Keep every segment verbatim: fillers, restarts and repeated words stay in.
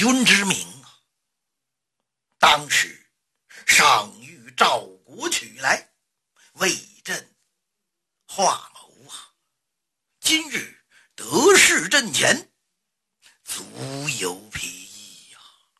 君之名啊！当时上谕赵国取来，为朕画谋啊！今日得势阵前，足有裨益呀！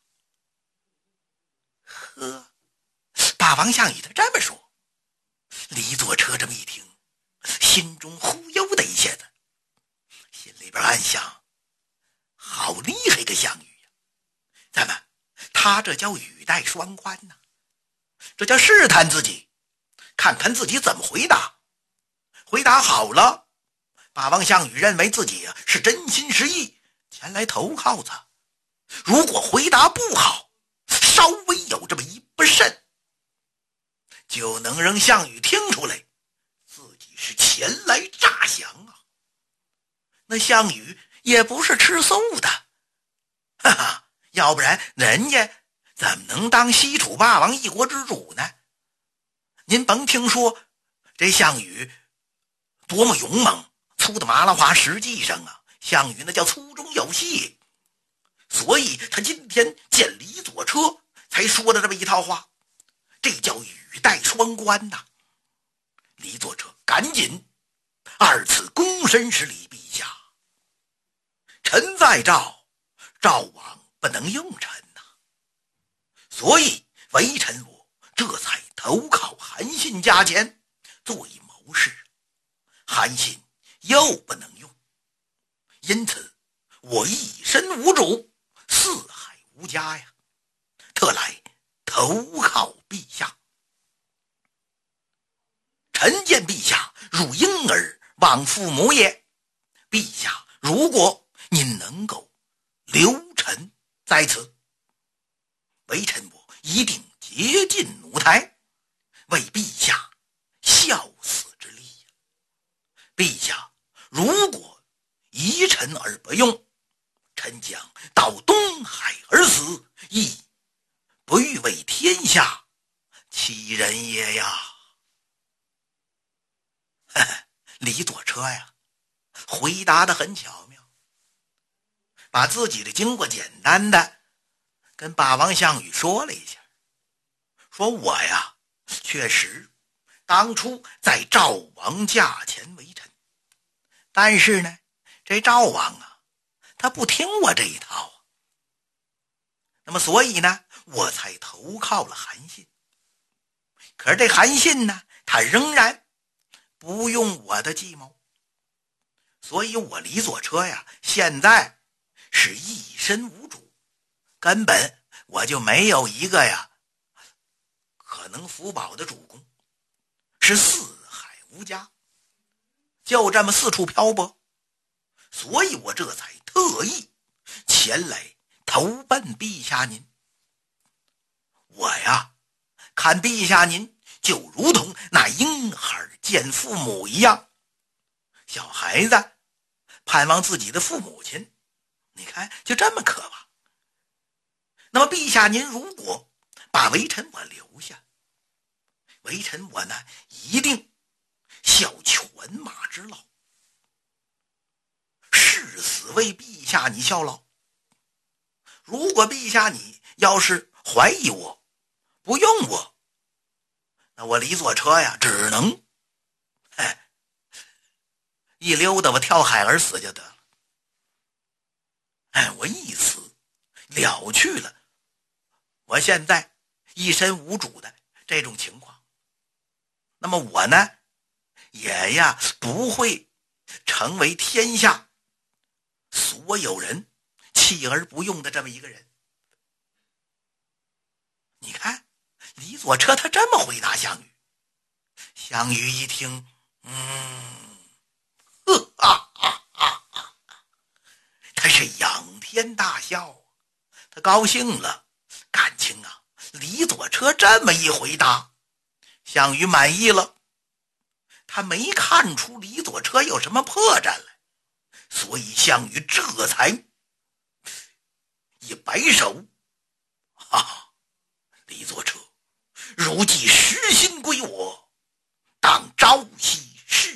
呵，霸王项羽他这么说，李左车这么一听，心中忽悠的一下子，心里边暗想：好厉害个项羽呀！咱们他这叫语带双关呐、啊，这叫试探自己，看看自己怎么回答。回答好了，霸王项羽认为自己啊是真心实意前来投靠他；如果回答不好，稍微有这么一不慎，就能让项羽听出来自己是前来诈降啊。那项羽也不是吃素的，哈哈，要不然人家怎么能当西楚霸王一国之主呢？您甭听说这项羽多么勇猛粗的麻辣话，实际上啊，项羽那叫粗中有细，所以他今天见李左车才说的这么一套话，这叫语带双关呐、啊。李左车赶紧二次躬身施礼，陛下，臣在赵，赵王不能用臣呐、啊，所以微臣我这才投靠韩信家前作为谋士，韩信又不能用，因此我一身无主，四海无家呀，特来投靠陛下。臣见陛下如婴儿望父母也，陛下如果您能够留臣在此，微臣我一定竭尽弩台，为陛下效死之力呀。陛下如果疑臣而不用，臣将到东海而死，亦不欲为天下欺人也呀。呵呵，李左车呀，回答得很巧妙，把自己的经过简单的跟霸王项羽说了一下，说我呀，确实当初在赵王驾前为臣，但是呢，这赵王啊，他不听我这一套啊，那么所以呢，我才投靠了韩信。可是这韩信呢，他仍然不用我的计谋，所以我李左车呀，现在是一身无主，根本我就没有一个呀可能福保的主公，是四海无家，就这么四处漂泊，所以我这才特意前来投奔陛下您。我呀，看陛下您就如同那婴孩见父母一样，小孩子盼望自己的父母亲，你看就这么渴望。那么陛下您如果把微臣我留下，微臣我呢一定效犬马之劳，誓死为陛下你效劳。如果陛下你要是怀疑我，不用我，那我李左车呀，只能哎一溜达我跳海而死就得了。哎，我一死了去了我现在一身无主的这种情况，那么我呢也呀不会成为天下所有人弃而不用的这么一个人。你看李左车他这么回答项羽，项羽一听，嗯，呵哈哈哈哈，他是仰天大笑，他高兴了，感情啊，李左车这么一回答，项羽满意了，他没看出李左车有什么破绽来，所以项羽这才一摆手，哈，李左车如既实心归我，当朝夕